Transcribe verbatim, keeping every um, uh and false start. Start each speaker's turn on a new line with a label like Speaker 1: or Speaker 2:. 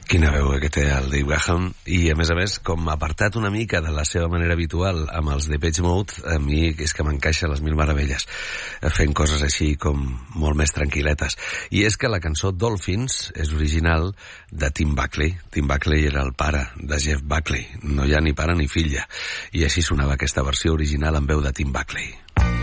Speaker 1: Quina veu que té el Dave Gahan, i a més a més, com ha apartat una mica de la seva manera habitual amb els Depeche Mode, a mi és que m'encaixa les mil meravelles, fent coses així com molt més tranquil·letes. I és que la cançó Dolphins és original de Tim Buckley. Tim Buckley era el pare de Jeff Buckley, no hi ha ni pare ni filla, i així sonava aquesta versió original amb veu de Tim Buckley.